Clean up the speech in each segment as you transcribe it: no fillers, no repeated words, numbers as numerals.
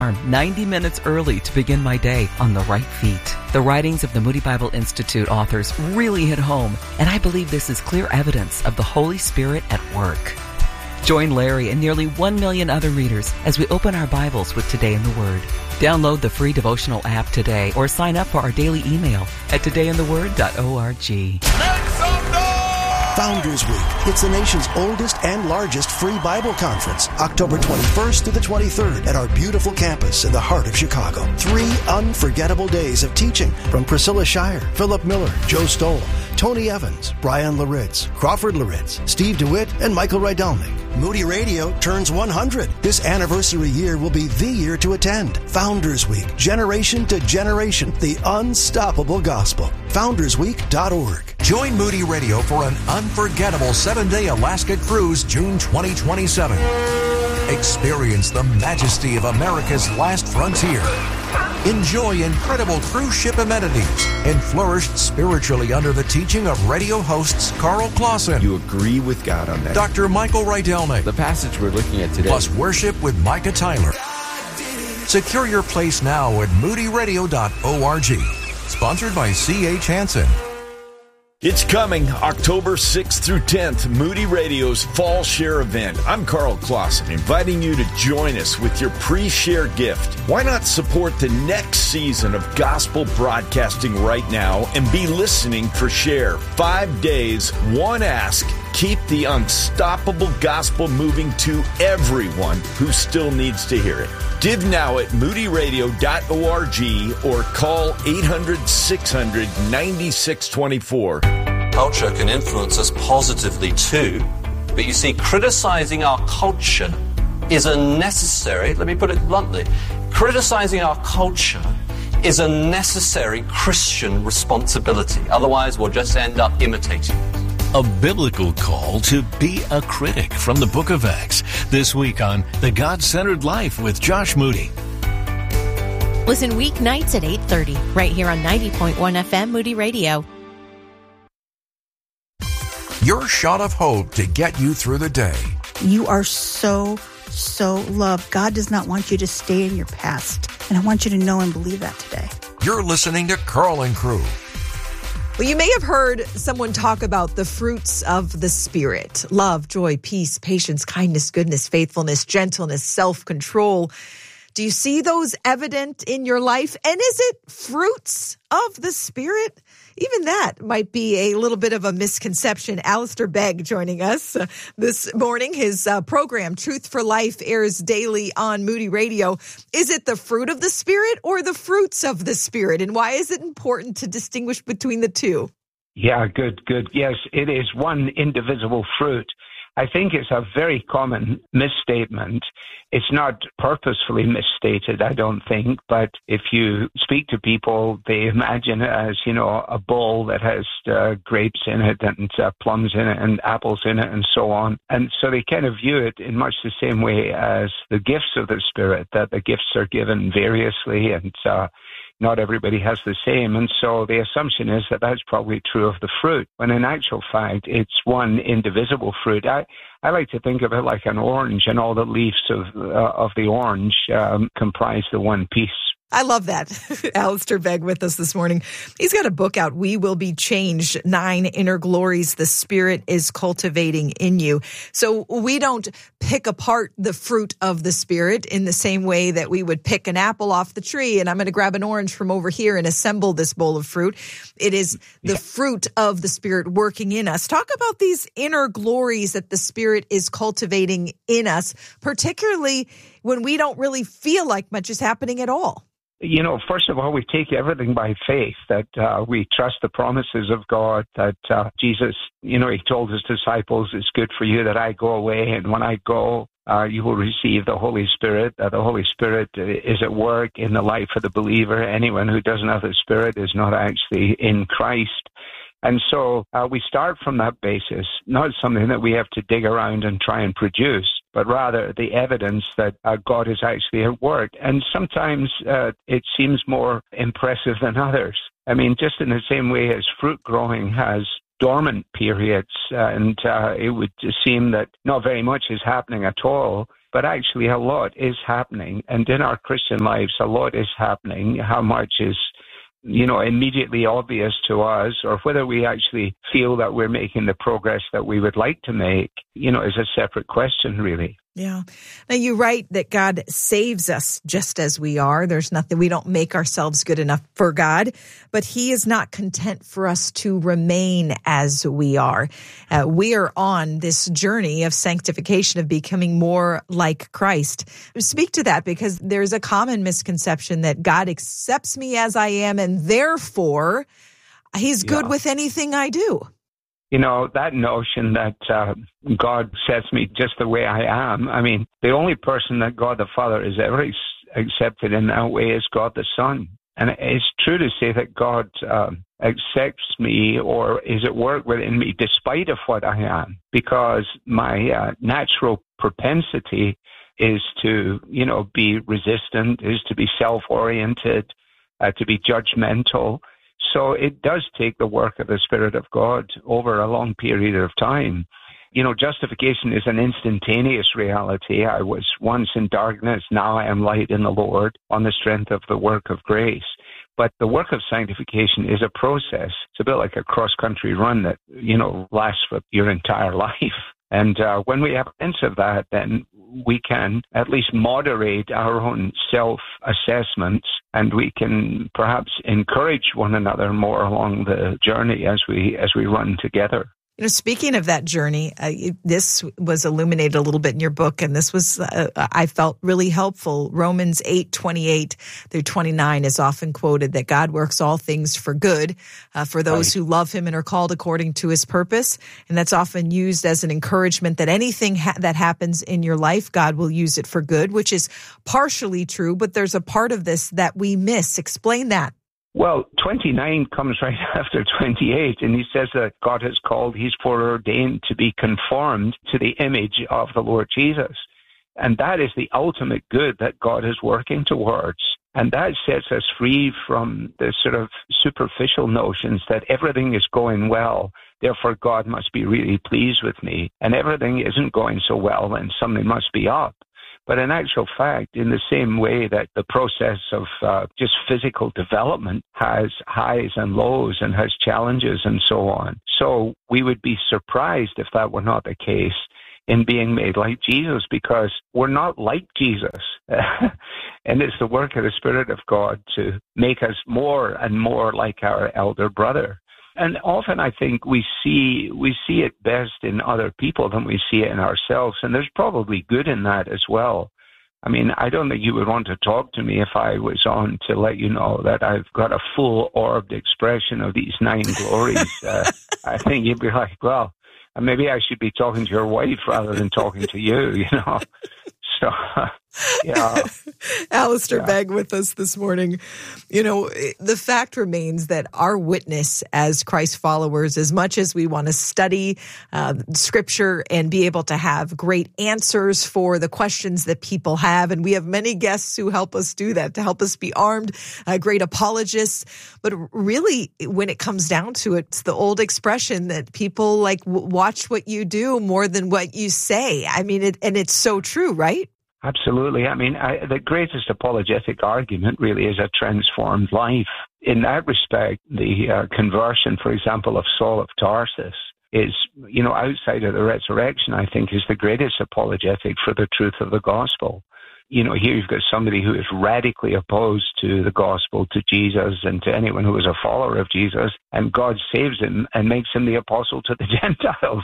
90 minutes early to begin my day on the right feet. The writings of the Moody Bible Institute authors really hit home, and I believe this is clear evidence of the Holy Spirit at work. Join Larry and nearly 1 million other readers as we open our Bibles with Today in the Word. Download the free devotional app today or sign up for our daily email at todayintheword.org. Founders Week. It's the nation's oldest and largest free Bible conference, October 21st to the 23rd at our beautiful campus in the heart of Chicago. 3 unforgettable days of teaching from Priscilla Shire, Philip Miller, Joe Stoll, Tony Evans, Brian Laritz, Crawford Laritz, Steve DeWitt, and Michael Rydelnik. Moody Radio turns 100. This anniversary year will be the year to attend. Founders Week, generation to generation, the unstoppable gospel. FoundersWeek.org. Join Moody Radio for an unforgettable 7-day Alaska cruise, June 2027. Experience the majesty of America's last frontier. Enjoy incredible cruise ship amenities and flourish spiritually under the teaching of radio hosts Carl Clausen. You agree with God on that. Dr. Michael Rydelnik. The passage we're looking at today. Plus worship with Micah Tyler. Secure your place now at moodyradio.org. Sponsored by C.H. Hansen. It's coming October 6th through 10th, Moody Radio's Fall Share event. I'm Carl Clausen, inviting you to join us with your pre-share gift. Why not support the next season of gospel broadcasting right now and be listening for Share? 5 days, one ask. Keep the unstoppable gospel moving to everyone who still needs to hear it. Give now at moodyradio.org or call 800-600-9624. Culture can influence us positively too, but you see, criticizing our culture is a necessary, let me put it bluntly, criticizing our culture is a necessary Christian responsibility. Otherwise, we'll just end up imitating it. A biblical call to be a critic from the book of Acts. This week on The God-Centered Life with Josh Moody. Listen weeknights at 8:30 right here on 90.1 FM Moody Radio. Your shot of hope to get you through the day. You are so loved. God does not want you to stay in your past. And I want you to know and believe that today. You're listening to Carl and Crew. Well, you may have heard someone talk about the fruits of the Spirit: love, joy, peace, patience, kindness, goodness, faithfulness, gentleness, self-control. Do you see those evident in your life? And is it fruits of the Spirit? Even that might be a little bit of a misconception. Alistair Begg joining us this morning. His program, Truth for Life, airs daily on Moody Radio. Is it the fruit of the Spirit or the fruits of the Spirit? And why is it important to distinguish between the two? Yeah, good. Yes, it is one indivisible fruit. I think it's a very common misstatement. It's not purposefully misstated, I don't think, but if you speak to people, they imagine it as, a bowl that has grapes in it and plums in it and apples in it and so on. And so they kind of view it in much the same way as the gifts of the Spirit, that the gifts are given variously and not everybody has the same. And so the assumption is that that's probably true of the fruit, when in actual fact, it's one indivisible fruit. I like to think of it like an orange, and all the leaves of the orange comprise the one piece. I love that. Alistair Begg with us this morning. He's got a book out, We Will Be Changed, 9 Inner Glories the Spirit is Cultivating in You. So we don't pick apart the fruit of the Spirit in the same way that we would pick an apple off the tree, and I'm going to grab an orange from over here and assemble this bowl of fruit. It is the fruit of the Spirit working in us. Talk about these inner glories that the Spirit is cultivating in us, particularly when we don't really feel like much is happening at all. First of all, we take everything by faith, that we trust the promises of God, that Jesus, he told his disciples, it's good for you that I go away, and when I go, you will receive the Holy Spirit. The Holy Spirit is at work in the life of the believer. Anyone who doesn't have the Spirit is not actually in Christ. And so we start from that basis, not something that we have to dig around and try and produce, but rather the evidence that God is actually at work. And sometimes it seems more impressive than others. I mean, just in the same way as fruit growing has dormant periods, and it would seem that not very much is happening at all But actually a lot is happening. And in our Christian lives, a lot is happening. How much is, immediately obvious to us, or whether we actually feel that we're making the progress that we would like to make, is a separate question, really. Yeah. Now, you write that God saves us just as we are. There's nothing, we don't make ourselves good enough for God, but He is not content for us to remain as we are. We are on this journey of sanctification, of becoming more like Christ. Speak to that, because there's a common misconception that God accepts me as I am, and therefore He's good with anything I do. That notion that God sets me just the way I am. I mean, the only person that God the Father has ever accepted in that way is God the Son. And it's true to say that God accepts me or is at work within me despite of what I am, because my natural propensity is to, be resistant, is to be self-oriented, to be judgmental. So it does take the work of the Spirit of God over a long period of time. Justification is an instantaneous reality. I was once in darkness, now I am light in the Lord, on the strength of the work of grace. But the work of sanctification is a process. It's a bit like a cross-country run that, lasts for your entire life. And when we have a sense of that, then we can at least moderate our own self-assessments, and we can perhaps encourage one another more along the journey as we run together. Speaking of that journey, this was illuminated a little bit in your book, and this was, I felt, really helpful. Romans 8:28 through 29 is often quoted, that God works all things for good for those who love Him and are called according to His purpose. And that's often used as an encouragement that anything that happens in your life, God will use it for good, which is partially true, but there's a part of this that we miss. Explain that. Well, 29 comes right after 28, and he says that God has called, He's foreordained to be conformed to the image of the Lord Jesus. And that is the ultimate good that God is working towards. And that sets us free from the sort of superficial notions that everything is going well, therefore God must be really pleased with me. And everything isn't going so well, then something must be up. But in actual fact, in the same way that the process of just physical development has highs and lows and has challenges and so on. So we would be surprised if that were not the case in being made like Jesus, because we're not like Jesus. And it's the work of the Spirit of God to make us more and more like our elder brother. And often I think we see it best in other people than we see it in ourselves. And there's probably good in that as well. I mean, I don't think you would want to talk to me if I was on to let you know that I've got a full-orbed expression of these 9 glories. I think you'd be like, well, maybe I should be talking to your wife rather than talking to you, So, yeah. Alistair Begg with us this morning. The fact remains that our witness as Christ followers, as much as we want to study Scripture and be able to have great answers for the questions that people have, and we have many guests who help us do that, to help us be armed, great apologists. But really, when it comes down to it, it's the old expression that people watch what you do more than what you say. I mean, and it's so true, right? Absolutely. I mean, the greatest apologetic argument really is a transformed life. In that respect, the conversion, for example, of Saul of Tarsus is, outside of the resurrection, I think is the greatest apologetic for the truth of the gospel. Here you've got somebody who is radically opposed to the gospel, to Jesus, and to anyone who is a follower of Jesus, and God saves him and makes him the apostle to the Gentiles.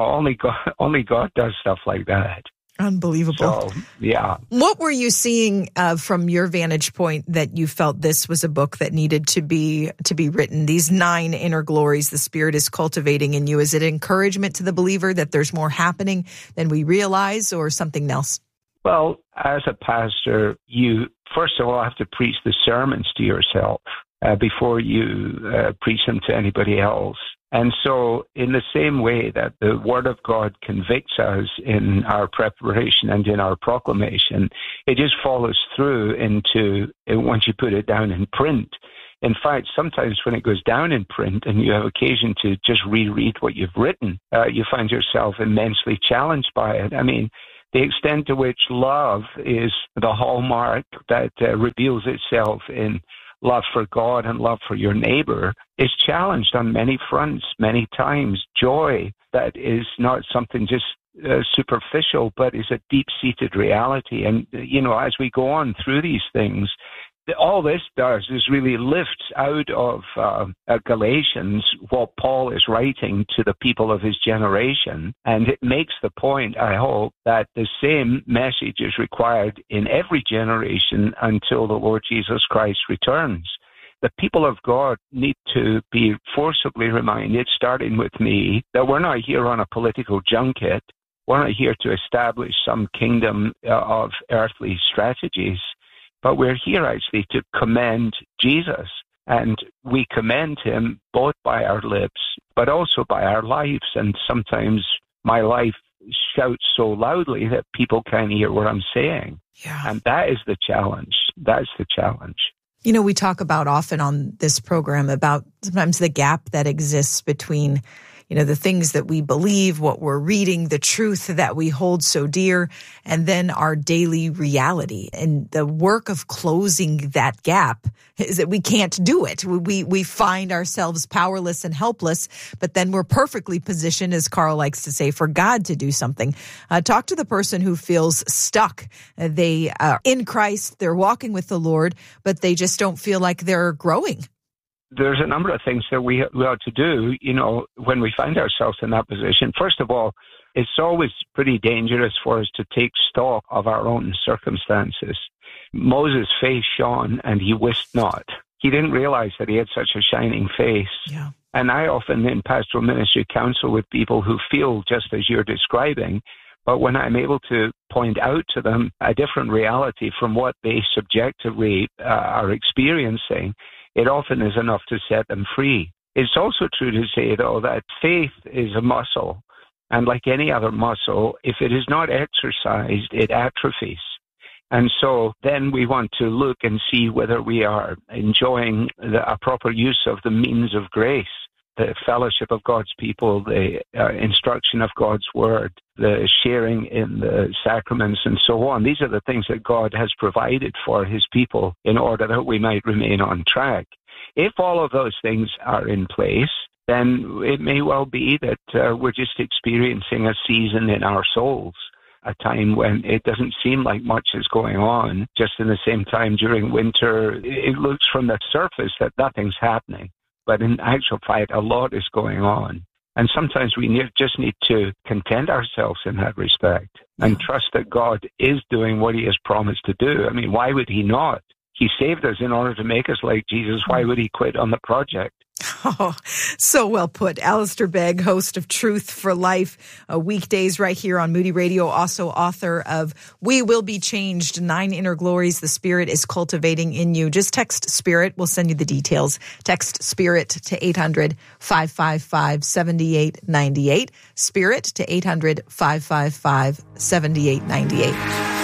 Only God does stuff like that. Unbelievable. So, yeah. What were you seeing from your vantage point that you felt this was a book that needed to be written? These 9 inner glories the Spirit is cultivating in you. Is it encouragement to the believer that there's more happening than we realize, or something else? Well, as a pastor, you first of all have to preach the sermons to yourself before you preach them to anybody else. And so in the same way that the Word of God convicts us in our preparation and in our proclamation, it just follows through into once you put it down in print. In fact, sometimes when it goes down in print and you have occasion to just reread what you've written, you find yourself immensely challenged by it. I mean, The extent to which love is the hallmark that reveals itself in love for God and love for your neighbor is challenged on many fronts, many times. Joy that is not something just superficial, but is a deep-seated reality. And, as we go on through these things, all this does is really lifts out of Galatians what Paul is writing to the people of his generation, and it makes the point, I hope, that the same message is required in every generation until the Lord Jesus Christ returns. The people of God need to be forcibly reminded, starting with me, that we're not here on a political junket. We're not here to establish some kingdom of earthly strategies, but we're here actually to commend Jesus. And we commend him both by our lips, but also by our lives. And sometimes my life shouts so loudly that people can't hear what I'm saying. Yeah. And that is the challenge. That's the challenge. We talk about often on this program about sometimes the gap that exists between the things that we believe, what we're reading, the truth that we hold so dear, and then our daily reality. And the work of closing that gap is that we can't do it. We find ourselves powerless and helpless, but then we're perfectly positioned, as Carl likes to say, for God to do something. Talk to the person who feels stuck. They are in Christ, they're walking with the Lord, but they just don't feel like they're growing. There's a number of things that we ought to do, when we find ourselves in that position. First of all, it's always pretty dangerous for us to take stock of our own circumstances. Moses' face shone and he wist not. He didn't realize that he had such a shining face. Yeah. And I often in pastoral ministry counsel with people who feel just as you're describing, but when I'm able to point out to them a different reality from what they subjectively are experiencing, it often is enough to set them free. It's also true to say, though, that faith is a muscle. And like any other muscle, if it is not exercised, it atrophies. And so then we want to look and see whether we are enjoying a proper use of the means of grace, the fellowship of God's people, the instruction of God's word, the sharing in the sacraments, and so on. These are the things that God has provided for his people in order that we might remain on track. If all of those things are in place, then it may well be that we're just experiencing a season in our souls, a time when it doesn't seem like much is going on. Just in the same time during winter, it looks from the surface that nothing's happening. But in actual fact, a lot is going on. And sometimes we just need to content ourselves in that respect and trust that God is doing what he has promised to do. I mean, why would he not? He saved us in order to make us like Jesus. Why would he quit on the project? Oh, so well put. Alistair Begg, host of Truth for Life, weekdays right here on Moody Radio, also author of We Will Be Changed, 9 Inner Glories the Spirit is Cultivating in You. Just text SPIRIT. We'll send you the details. Text SPIRIT to 800-555-7898. SPIRIT to 800-555-7898.